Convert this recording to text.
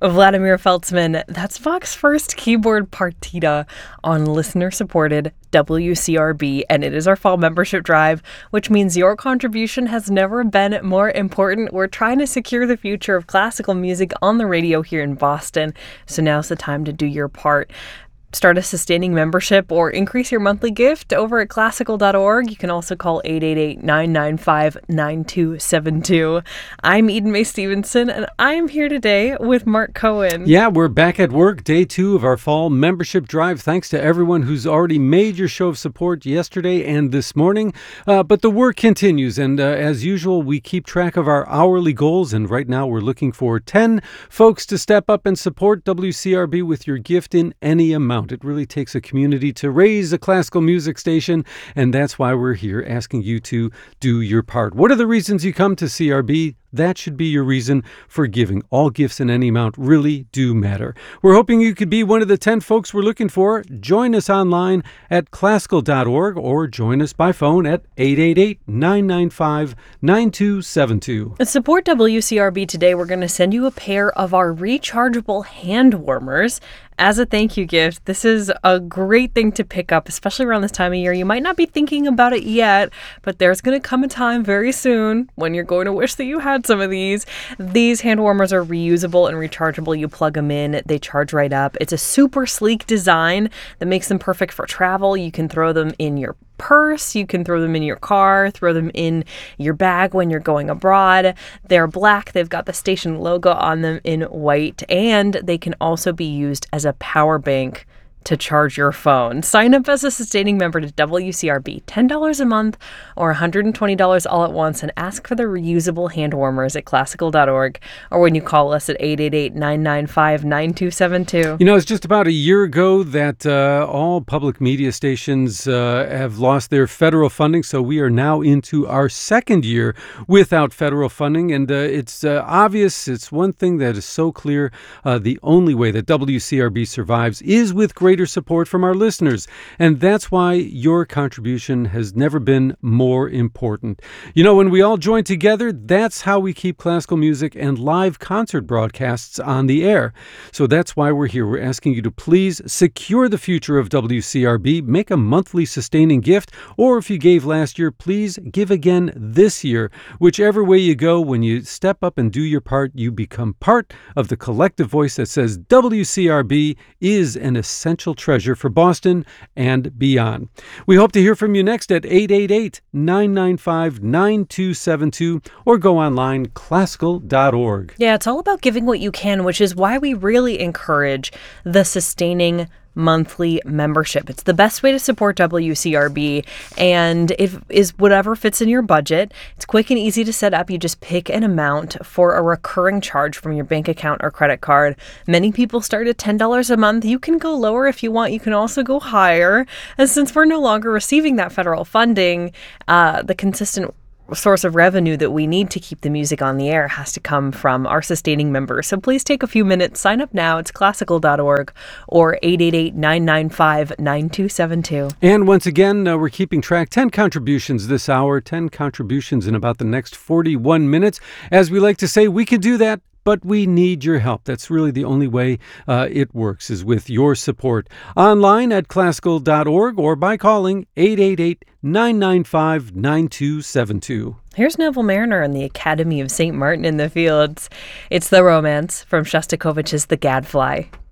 Vladimir Feltzman, that's Vox's first keyboard partita on listener-supported WCRB, and it is our fall membership drive, which means your contribution has never been more important. We're trying to secure the future of classical music on the radio here in Boston, so now's the time to do your part. Start a sustaining membership or increase your monthly gift over at classical.org. You can also call 888-995-9272. I'm Eden May Stevenson, and I am here today with Mark Cohen. Yeah, we're back at work, day 2 of our fall membership drive. Thanks to everyone who's already made your show of support yesterday and this morning. But the work continues, and as usual, we keep track of our hourly goals, and right now we're looking for 10 folks to step up and support WCRB with your gift in any amount. It really takes a community to raise a classical music station, and that's why we're here asking you to do your part. What are the reasons you come to CRB? That should be your reason for giving. All gifts in any amount really do matter. We're hoping you could be one of the 10 folks we're looking for. Join us online at classical.org or join us by phone at 888-995-9272. Support WCRB today. We're going to send you a pair of our rechargeable hand warmers as a thank you gift. This is a great thing to pick up, especially around this time of year. You might not be thinking about it yet, but there's going to come a time very soon when you're going to wish that you had some of these. These hand warmers are reusable and rechargeable. You plug them in, they charge right up. It's a super sleek design that makes them perfect for travel. You can throw them in your purse, you can throw them in your car, throw them in your bag when you're going abroad. They're black, they've got the station logo on them in white, and they can also be used as a power bank to charge your phone. Sign up as a sustaining member to WCRB, $10 a month or $120 all at once, and ask for the reusable hand warmers at classical.org or when you call us at 888-995-9272. You know, it's just about a year ago that all public media stations have lost their federal funding, so we are now into our second year without federal funding, and it's obvious, it's one thing that is so clear, the only way that WCRB survives is with greater support from our listeners, and that's why your contribution has never been more important. You know, when we all join together, that's how we keep classical music and live concert broadcasts on the air. So that's why we're here. We're asking you to please secure the future of WCRB, make a monthly sustaining gift, or if you gave last year, please give again this year. Whichever way you go, when you step up and do your part, you become part of the collective voice that says WCRB is an essential treasure for Boston and beyond. We hope to hear from you next at 888-995-9272 or go online classical.org. Yeah, it's all about giving what you can, which is why we really encourage the sustaining monthly membership. It's the best way to support WCRB, and it is whatever fits in your budget. It's quick and easy to set up. You just pick an amount for a recurring charge from your bank account or credit card. Many people start at $10 a month. You can go lower if you want. You can also go higher. And since we're no longer receiving that federal funding, the consistent source of revenue that we need to keep the music on the air has to come from our sustaining members. So please take a few minutes, sign up now. It's classical.org or 888-995-9272. And once again, we're keeping track. 10 contributions this hour, 10 contributions in about the next 41 minutes. As we like to say, we can do that, but we need your help. That's really the only way it works, is with your support. Online at classical.org or by calling 888-995-9272. Here's Neville Mariner and the Academy of St. Martin in the Fields. It's The Romance from Shostakovich's The Gadfly.